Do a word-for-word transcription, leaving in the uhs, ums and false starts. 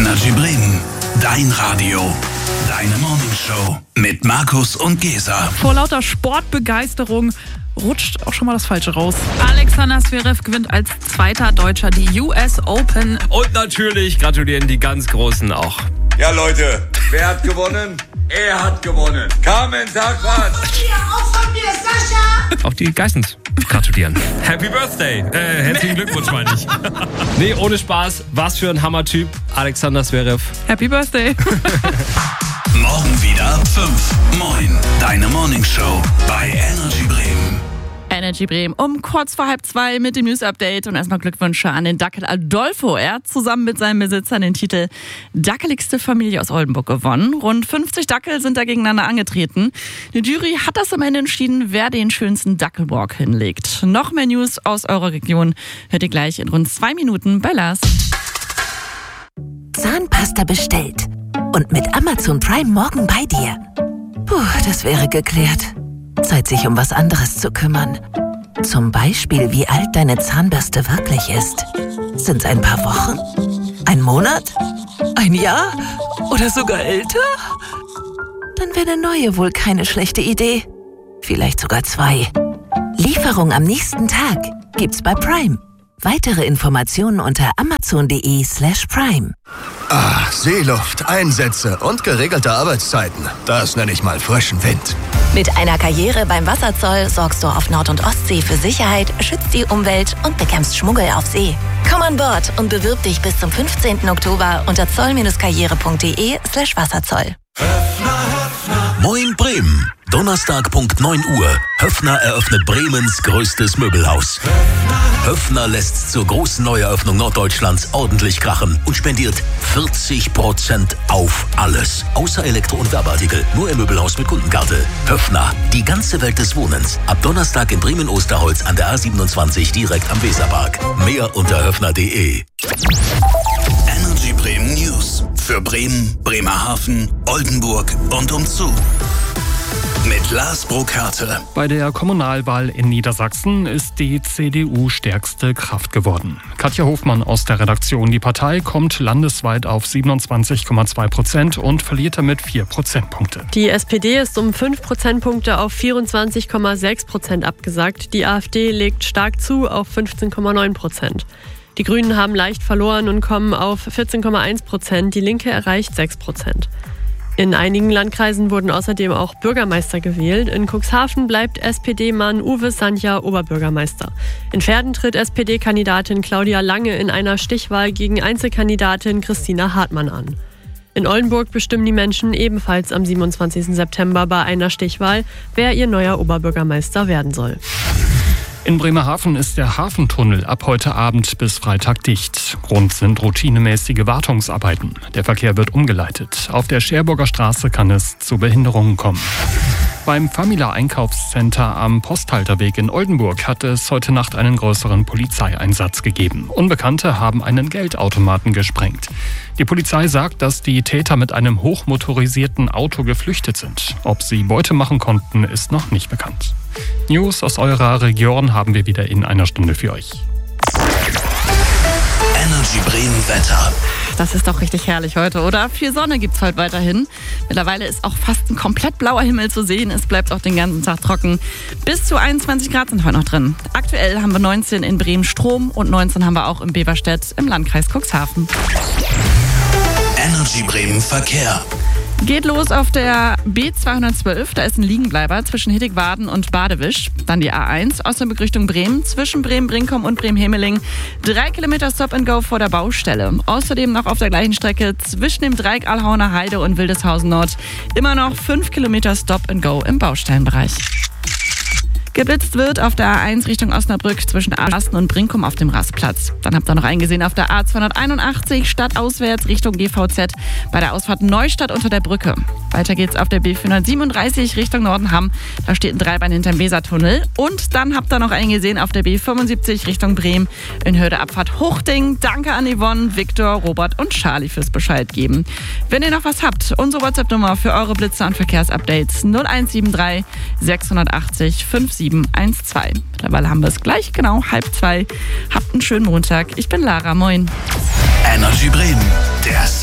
Energy Bremen, dein Radio, deine Morningshow mit Markus und Gesa. Vor lauter Sportbegeisterung rutscht auch schon mal das Falsche raus. Alexander Zverev gewinnt als zweiter Deutscher die U S Open. Und natürlich gratulieren die ganz Großen auch. Ja, Leute, wer hat gewonnen? Er hat gewonnen. Carmen, sag was. Hier, auch von mir, Sascha. Auch die Geissens gratulieren. Happy Birthday. Äh, herzlichen Glückwunsch, meine ich. Nee, ohne Spaß. Was für ein Hammertyp. Alexander Zverev. Happy Birthday. Morgen wieder fünf. Moin, deine Morningshow bei Energy Bremen. Energy Bremen um kurz vor halb zwei mit dem News-Update und erstmal Glückwünsche an den Dackel Adolfo. Er hat zusammen mit seinem Besitzer den Titel Dackeligste Familie aus Oldenburg gewonnen. Rund fünfzig Dackel sind da gegeneinander angetreten. Die Jury hat das am Ende entschieden, wer den schönsten Dackelwalk hinlegt. Noch mehr News aus eurer Region hört ihr gleich in rund zwei Minuten bei Lars. Zahnpasta bestellt und mit Amazon Prime morgen bei dir. Puh, das wäre geklärt. Zeit, sich um was anderes zu kümmern. Zum Beispiel, wie alt deine Zahnbürste wirklich ist. Sind's ein paar Wochen? Ein Monat? Ein Jahr? Oder sogar älter? Dann wäre eine neue wohl keine schlechte Idee. Vielleicht sogar zwei. Lieferung am nächsten Tag gibt's bei Prime. Weitere Informationen unter amazon.de slash prime. Ah, Seeluft, Einsätze und geregelte Arbeitszeiten. Das nenne ich mal frischen Wind. Mit einer Karriere beim Wasserzoll sorgst du auf Nord- und Ostsee für Sicherheit, schützt die Umwelt und bekämpfst Schmuggel auf See. Komm an Bord und bewirb dich bis zum fünfzehnten Oktober unter zoll-karriere.de slash Wasserzoll. Moin Bremen. Donnerstag Punkt neun Uhr. Höffner eröffnet Bremens größtes Möbelhaus. Höffner lässt zur großen Neueröffnung Norddeutschlands ordentlich krachen und spendiert vierzig Prozent auf alles. Außer Elektro- und Werbeartikel. Nur im Möbelhaus mit Kundenkarte. Höffner, die ganze Welt des Wohnens. Ab Donnerstag in Bremen-Osterholz an der A siebenundzwanzig direkt am Weserpark. Mehr unter höffner punkt de. Energy Bremen News. Für Bremen, Bremerhaven, Oldenburg und umzu. Mit Lars Burkhardt. Bei der Kommunalwahl in Niedersachsen ist die C D U stärkste Kraft geworden. Katja Hofmann aus der Redaktion. Die Partei kommt landesweit auf siebenundzwanzig Komma zwei Prozent und verliert damit vier Prozentpunkte. Die S P D ist um fünf Prozentpunkte auf vierundzwanzig Komma sechs Prozent abgesackt. Die AfD legt stark zu auf fünfzehn Komma neun Prozent. Die Grünen haben leicht verloren und kommen auf vierzehn Komma eins Prozent. Die Linke erreicht sechs Prozent. In einigen Landkreisen wurden außerdem auch Bürgermeister gewählt. In Cuxhaven bleibt S P D-Mann Uwe Sandja Oberbürgermeister. In Verden tritt S P D-Kandidatin Claudia Lange in einer Stichwahl gegen Einzelkandidatin Christina Hartmann an. In Oldenburg bestimmen die Menschen ebenfalls am siebenundzwanzigsten September bei einer Stichwahl, wer ihr neuer Oberbürgermeister werden soll. In Bremerhaven ist der Hafentunnel ab heute Abend bis Freitag dicht. Grund sind routinemäßige Wartungsarbeiten. Der Verkehr wird umgeleitet. Auf der Scherburger Straße kann es zu Behinderungen kommen. Beim Famila Einkaufscenter am Posthalterweg in Oldenburg hat es heute Nacht einen größeren Polizeieinsatz gegeben. Unbekannte haben einen Geldautomaten gesprengt. Die Polizei sagt, dass die Täter mit einem hochmotorisierten Auto geflüchtet sind. Ob sie Beute machen konnten, ist noch nicht bekannt. News aus eurer Region haben wir wieder in einer Stunde für euch. Energy Bremen Wetter. Das ist doch richtig herrlich heute, oder? Viel Sonne gibt's heute weiterhin. Mittlerweile ist auch fast ein komplett blauer Himmel zu sehen. Es bleibt auch den ganzen Tag trocken. Bis zu einundzwanzig Grad sind heute noch drin. Aktuell haben wir neunzehn in Bremen-Strom und neunzehn haben wir auch in Beverstedt im Landkreis Cuxhaven. Energy Bremen Verkehr. Geht los auf der B zweihundertzwölf, da ist ein Liegenbleiber zwischen Hittigwaden und Badewisch. Dann die A eins, Osnabrück Richtung Bremen, zwischen Bremen-Brinkum und Bremen-Hemeling. Drei Kilometer Stop-and-Go vor der Baustelle. Außerdem noch auf der gleichen Strecke zwischen dem Dreieck Alhauner Heide und Wildeshausen Nord. Immer noch fünf Kilometer Stop-and-Go im Baustellenbereich. Geblitzt wird auf der A eins Richtung Osnabrück zwischen Asten und Brinkum auf dem Rastplatz. Dann habt ihr noch eingesehen auf der A zweihunderteinundachtzig stadtauswärts Richtung G V Z bei der Ausfahrt Neustadt unter der Brücke. Weiter geht's auf der B vierhundertsiebenunddreißig Richtung Nordenham. Da steht ein Dreibein hinterm Wesertunnel. Und dann habt ihr noch eingesehen auf der B fünfundsiebzig Richtung Bremen in Hörde-Abfahrt Hochding. Danke an Yvonne, Viktor, Robert und Charlie fürs Bescheid geben. Wenn ihr noch was habt, unsere WhatsApp-Nummer für eure Blitze und Verkehrsupdates null eins sieben drei sechshundertachtzig fünfundsiebzig eins zwei. Mittlerweile haben wir es gleich genau halb zwei. Habt einen schönen Montag. Ich bin Lara. Moin. Energy Bremen.